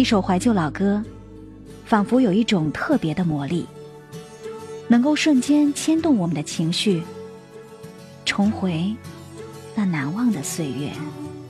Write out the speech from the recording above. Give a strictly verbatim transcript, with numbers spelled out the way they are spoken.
一首怀旧老歌，仿佛有一种特别的魔力，能够瞬间牵动我们的情绪，重回那难忘的岁月。